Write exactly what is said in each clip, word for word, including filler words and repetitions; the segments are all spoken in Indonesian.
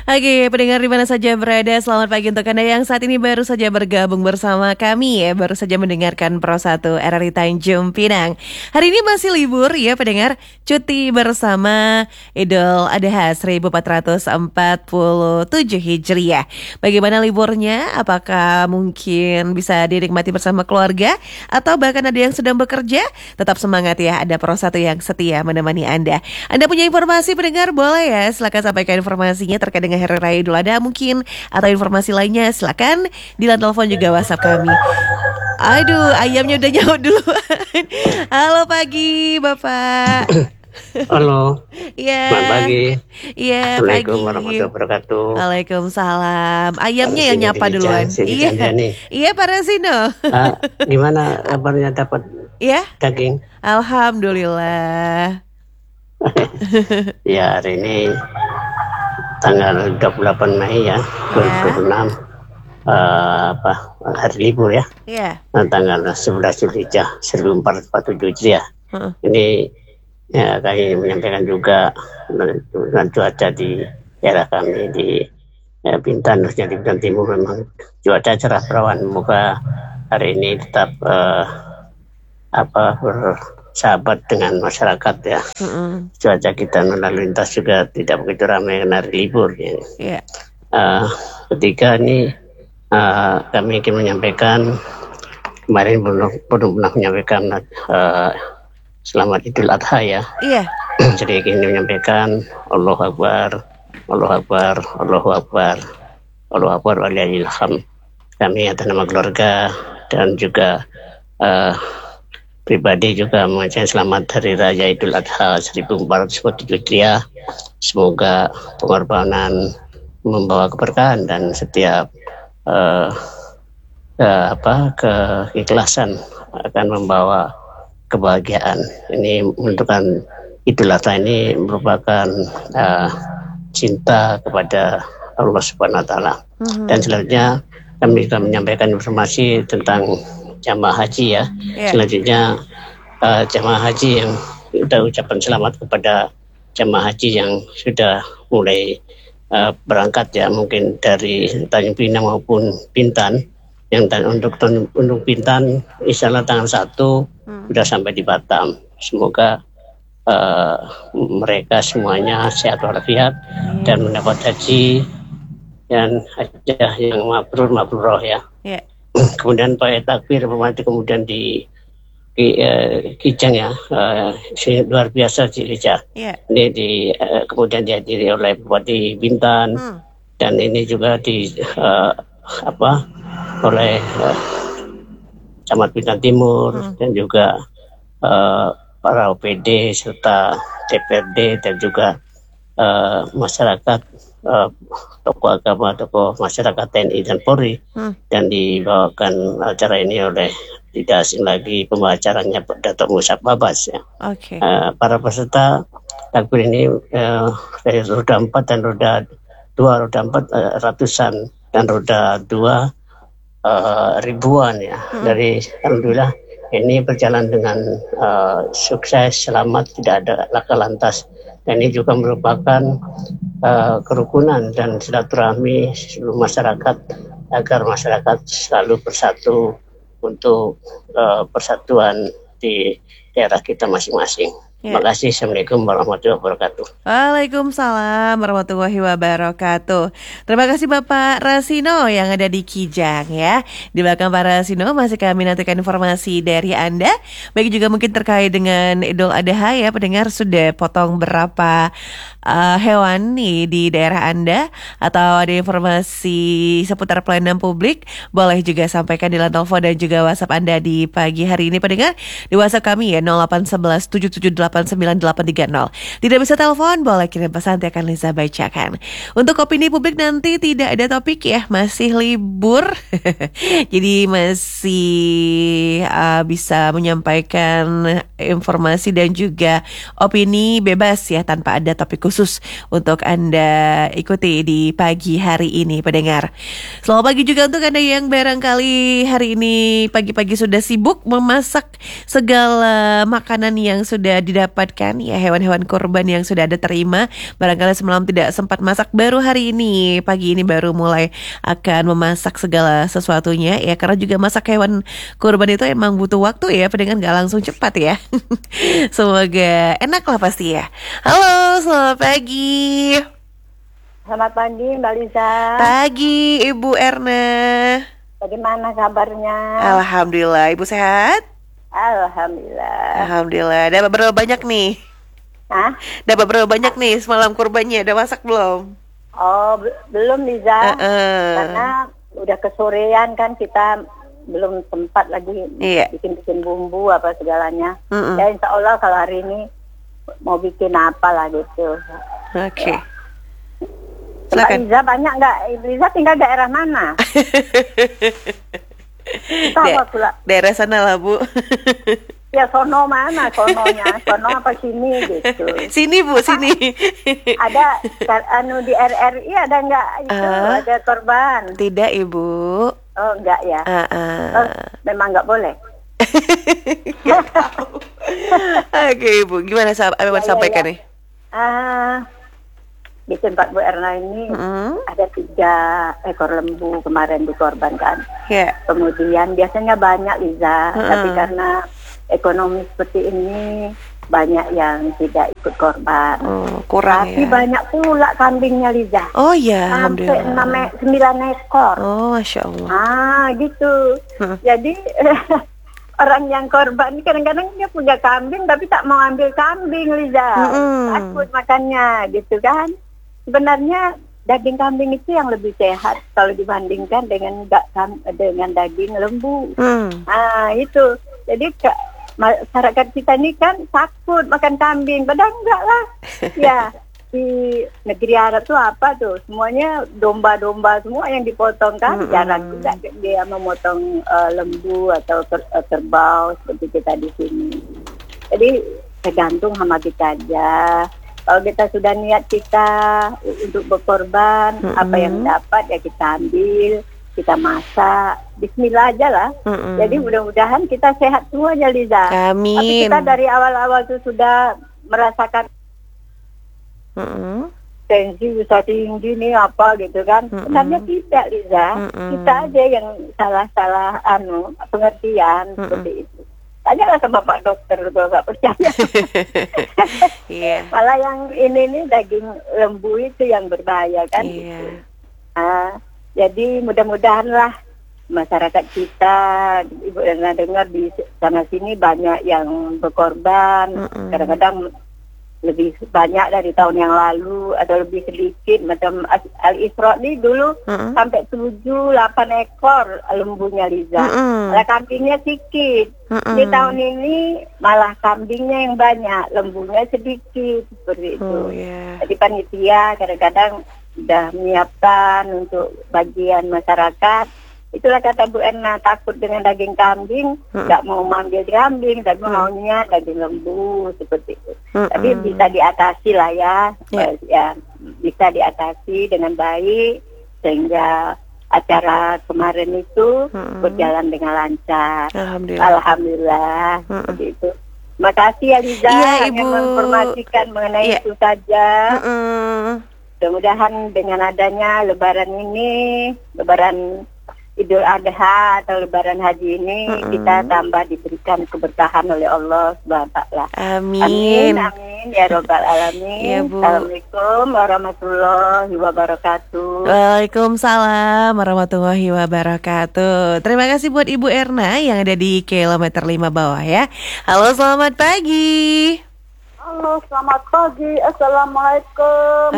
Oke, pendengar di mana saja berada, selamat pagi untuk Anda yang saat ini baru saja bergabung bersama kami ya, baru saja mendengarkan Pro satu R R I Tanjung Pinang. Hari ini masih libur ya pendengar, cuti bersama Idul Adha seribu empat ratus empat puluh tujuh Hijriah. Bagaimana liburnya? Apakah mungkin bisa dinikmati bersama keluarga atau bahkan ada yang sedang bekerja? Tetap semangat ya, ada Pro satu yang setia menemani Anda. Anda punya informasi pendengar, boleh ya, silakan sampaikan informasinya terkait dengan Hari Raya Idul Adha mungkin, atau informasi lainnya silakan di line telepon juga WhatsApp kami. Aduh, ayamnya udah nyaut duluan. Halo pagi Bapak. Halo. Iya. Selamat pagi. Iya, Assalamualaikum pagi. warahmatullahi wabarakatuh. Waalaikumsalam. Ayamnya yang nyapa Sini, duluan. sini, Iya. sini. Iya, Pak Rasino. Ah, gimana kabarnya dapat Iya. daging? Alhamdulillah. Ya, hari ini tanggal dua puluh delapan Mei ya, dua ribu dua puluh enam. Uh, apa hari libur ya? Iya. Nah, tanggal sebelas Zulhijjah seribu empat ratus empat puluh tujuh Hijriah. Uh-uh. Ini ya kami menyampaikan juga dengan cuaca di daerah kami di ya, Bintan, khususnya di Bintan Timur memang cuaca cerah perawan. Semoga hari ini tetap uh, apa bersahabat dengan masyarakat ya. Uh-uh. Cuaca kita lalu lintas juga tidak begitu ramai karena hari libur ya. Yeah. Uh, ketiga ini uh, kami ingin menyampaikan, kemarin belum belum pernah menyampaikan uh, selamat Idul Adha ya. Iya. Yeah. Jadi ingin menyampaikan Allahu Akbar, Allahu Akbar, Allahu Akbar, Allahu Akbar walillahilham. Kami atas nama keluarga dan juga uh, pribadi juga mengucapkan selamat Hari Raya Idul Adha seribu empat ratus empat puluh tujuh Hijriah. Semoga pengorbanan membawa keberkahan dan setiap uh, uh, apa keikhlasan akan membawa kebahagiaan. Ini menentukan Idul Adha ini merupakan uh, cinta kepada Allah Subhanahu Wa Taala. Mm-hmm. Dan selanjutnya kami juga menyampaikan informasi tentang jamaah haji ya. Yeah. Selanjutnya uh, jamaah haji yang sudah ucapan selamat kepada jamaah haji yang sudah mulai uh, berangkat ya, mungkin dari Tanjung Pinang maupun Bintan. Yang untuk untuk Bintan insya Allah tanggal satu hmm. sudah sampai di Batam. Semoga uh, mereka semuanya sehat walafiat hmm. dan mendapat haji dan hajah yang mabrur mabrurah ya. Yeah. Kemudian Pak Takbir Pemerintah kemudian di, di uh, Kijang ya, uh, luar biasa di Rijah. Yeah. Ini di uh, kemudian dihadiri oleh Bupati Bintan hmm. dan ini juga di uh, apa oleh uh, Camat Bintan Timur hmm. dan juga uh, para O P D serta D P R D dan juga uh, masyarakat, uh, tokoh agama, tokoh masyarakat T N I dan Polri hmm. dan dibawakan acara ini oleh tidak asing lagi pembawa acaranya Datuk Musa Babas ya. Okay. Uh, para peserta takbir ini uh, dari roda empat dan roda dua, roda empat uh, ratusan dan roda dua uh, ribuan ya. Hmm. Dari alhamdulillah ini berjalan dengan uh, sukses, selamat, tidak ada laka lantas. Dan ini juga merupakan uh, kerukunan dan silaturahmi seluruh masyarakat agar masyarakat selalu bersatu untuk uh, persatuan di daerah kita masing-masing. Ya. Terima kasih. Assalamualaikum warahmatullahi wabarakatuh. Waalaikumsalam warahmatullahi wabarakatuh. Terima kasih Bapak Rasino yang ada di Kijang ya. Di belakang Pak Rasino masih kami nantikan informasi dari Anda. Baik juga mungkin terkait dengan Idul Adha ya, pendengar sudah potong berapa uh, hewan nih di daerah Anda, atau ada informasi seputar pelayanan publik, boleh juga sampaikan di line telepon dan juga WhatsApp Anda di pagi hari ini pendengar. Di WhatsApp kami ya nol delapan satu satu tujuh tujuh delapan sembilan delapan tiga nol. Tidak bisa telepon, boleh kirim pesan, akan Liza bacakan. Untuk opini publik nanti tidak ada topik ya, masih libur. Jadi masih uh, bisa menyampaikan informasi dan juga opini bebas ya, tanpa ada topik khusus untuk Anda ikuti di pagi hari ini pendengar. Selamat pagi juga untuk Anda yang barangkali hari ini pagi-pagi sudah sibuk memasak segala makanan yang sudah di didapatkan ya hewan-hewan kurban yang sudah ada terima. Barangkali semalam tidak sempat masak, baru hari ini, pagi ini baru mulai akan memasak segala sesuatunya ya. Karena juga masak hewan kurban itu emang butuh waktu ya, dengan gak langsung cepat ya. Semoga enak lah pasti ya. Halo, selamat pagi. Selamat pagi Mbak Liza. Pagi Ibu Erna. Bagaimana kabarnya? Alhamdulillah, Ibu sehat? Alhamdulillah. Alhamdulillah. Dapat berapa banyak nih? Hah? Dapat berapa banyak nih semalam kurbannya? Udah masak belum? Oh, be- belum Liza. Uh-uh. Karena udah kesorean kan, kita belum sempat lagi Iya. bikin-bikin bumbu apa segalanya. Mm-mm. Ya insya Allah kalau hari ini mau bikin apa lah gitu. Oke. Ya. Mbak Silakan. Liza banyak nggak? Liza tinggal daerah mana? Tahu Da- pula. daerah sana lah Bu. Ya sono mana? Sononya? Sono apa sini gitu? Sini Bu, sini. Ada anu di R R I ada nggak itu Ah. ada korban? Tidak Ibu. Oh enggak ya? Uh-uh. Oh, memang nggak boleh. Oke Ibu, gimana sa- apa yang mau Ya, ya, sampaikan ya. nih? Ah, di tempat Bu Erna ini Mm-mm. ada tiga ekor lembu kemarin dikorbankan. Ya. Kemudian biasanya banyak Liza, Mm-mm. tapi karena ekonomi seperti ini banyak yang tidak ikut korban. Oh, kurang Tapi ya. banyak pula kambingnya Liza. Oh ya, Sampai alhamdulillah. enam e- sembilan ekor. Oh, Masya Allah. Ah, gitu. Hmm. Jadi orang yang korban ini kadang-kadang dia punya kambing tapi tak mau ambil kambing, Liza. Mm-mm. Takut makannya, gitu kan. Sebenarnya daging kambing itu yang lebih sehat kalau dibandingkan dengan ga- kam- dengan daging lembu. Hmm. Ah, itu. Jadi ke, masyarakat kita ini kan takut makan kambing, padahal enggak lah. Ya, di negeri Arab tuh apa tuh? Semuanya domba-domba semua yang dipotong kan. Mm-mm. Jarang juga dia memotong eh, lembu atau ter- eh, kerbau seperti kita di sini. Jadi tergantung sama kita aja. Kalau kita sudah niat kita untuk berkorban, Mm-mm. apa yang dapat ya kita ambil, kita masak. Bismillah aja lah. Mm-mm. Jadi mudah-mudahan kita sehat semuanya, Liza. Tapi Amin. kita dari awal-awal tuh sudah merasakan Mm-mm. tensi bisa tinggi nih apa gitu kan. Mm-mm. Sebenarnya tidak, Liza. Mm-mm. Kita aja yang salah-salah anu pengertian Mm-mm. seperti itu. Tanyalah sama Pak Dokter kalau nggak percaya. Iya. Malah yang ini nih daging lembu itu yang berbahaya kan. Iya. Ah, jadi mudah-mudahan lah masyarakat kita, Ibu Erna dengar di sana sini banyak yang berkorban. Mm-mm. Kadang-kadang lebih banyak dari tahun yang lalu atau lebih sedikit. Macam Al-Isra ini dulu Mm-mm. sampai tujuh delapan ekor lembunya, Liza. Mm-mm. Malah kambingnya sedikit. Mm-mm. Di tahun ini malah kambingnya yang banyak, lembunya sedikit seperti itu. Oh ya. Jadi panitia kadang-kadang sudah menyiapkan untuk bagian masyarakat. Itulah kata Bu Erna, takut dengan daging kambing, nggak mau mengambil kambing, tapi Hmm. maunya daging lembu seperti itu. Mm-mm. Tapi bisa diatasi lah ya, Ya. ya bisa diatasi dengan baik sehingga acara kemarin itu Mm-mm. berjalan dengan lancar. Alhamdulillah. Alhamdulillah, Mm-mm. seperti itu. Terima kasih ya Liza, Iya, hanya Ibu. menginformasikan mengenai Iya. itu saja. Mm-mm. Mudah-mudahan dengan adanya lebaran ini, lebaran Idul Adha atau lebaran haji ini, Mm-mm. kita tambah diberikan keberkahan oleh Allah subhanahu wa taala. Amin. Amin, amin ya robbal alamin. Iya, Bu. Assalamualaikum warahmatullahi wabarakatuh. Waalaikumsalam warahmatullahi wabarakatuh. Terima kasih buat Ibu Erna yang ada di kilometer lima bawah ya. Halo, selamat pagi. Halo, selamat pagi. Assalamualaikum.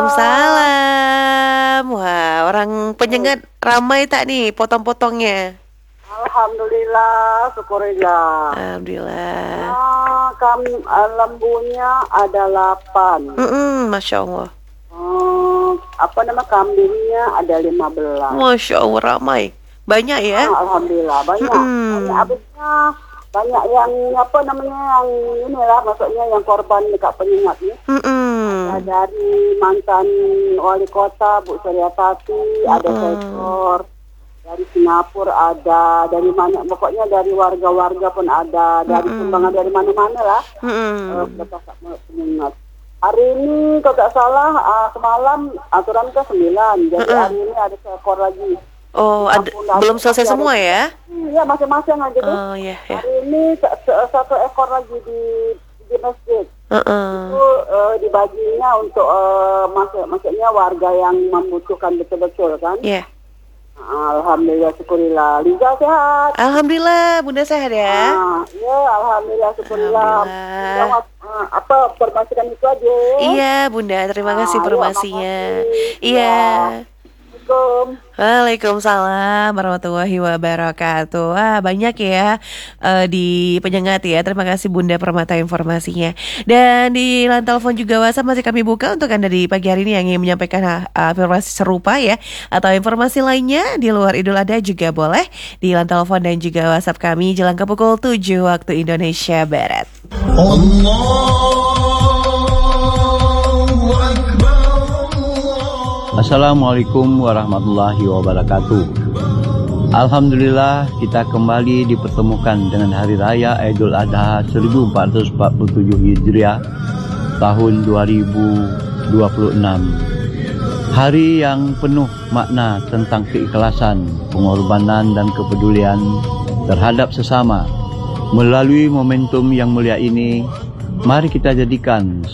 Waalaikumsalam. Wah, orang penyengat ramai tak nih potong-potongnya? Alhamdulillah, syukurillah. Alhamdulillah. Ah, kami ah, lembunya ada delapan. Mm-mm, Masya Allah. Hmm, apa nama kambingnya ada lima belas. Masya Allah ramai. Banyak ya? Ah, Alhamdulillah banyak. Mm-mm. Banyak habisnya banyak yang apa namanya yang inilah maksudnya yang korban dekat penyengat ni. Mm-mm. Ada dari mantan wali kota Bu Suryatati, ada Mm-mm. seekor dari Singapura ada, dari mana, pokoknya dari warga-warga pun ada, dari Mm-mm. sumbangan dari mana-mana lah. Mm-mm. Eh, mereka sangat penyengat. Hari ini kalau tak salah uh, semalam aturan ke sembilan, jadi Mm-mm. hari ini ada seekor lagi. Oh, ada, Ampun, ada- belum selesai masih semua ada- ya? Iya, masing-masing aja tuh. Oh iya ya. Hari ini se- se- satu ekor lagi di di masjid. Heeh. Itu eh, dibaginya untuk eh, masuk maksudnya warga yang membutuhkan betul-betul kan. Iya. Alhamdulillah, syukurillah. Liza sehat. Alhamdulillah, Bunda sehat ya. Ah, ya, alhamdulillah, syukurillah. Alhamdulillah. Jawab, ah, apa informasikan itu aja. Iya, Bunda, terima Ah, kasih iya, informasinya. makasih. Iya. Assalamualaikum. Waalaikumsalam warahmatullahi wabarakatuh. Wah, banyak ya eh, di penyengat ya. Terima kasih Bunda Permata informasinya. Dan di line telepon juga WhatsApp masih kami buka untuk Anda di pagi hari ini yang ingin menyampaikan uh, informasi serupa ya, atau informasi lainnya di luar Idul Adha juga boleh di line telepon dan juga WhatsApp kami jelang ke pukul tujuh waktu Indonesia Barat. Assalamualaikum warahmatullahi wabarakatuh. Alhamdulillah kita kembali dipertemukan dengan Hari Raya Idul Adha seribu empat ratus empat puluh tujuh Hijriah tahun dua ribu dua puluh enam. Hari yang penuh makna tentang keikhlasan, pengorbanan dan kepedulian terhadap sesama. Melalui momentum yang mulia ini, mari kita jadikan